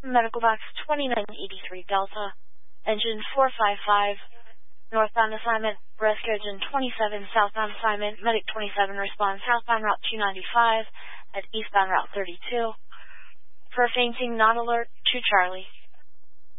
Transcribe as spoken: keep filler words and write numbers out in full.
Medical Box twenty-nine eighty-three Delta, Engine four five five, northbound assignment, Rescue Engine twenty-seven, southbound assignment, Medic twenty-seven, respond southbound Route two ninety-five at eastbound Route thirty-two. For fainting, not alert, to Charlie.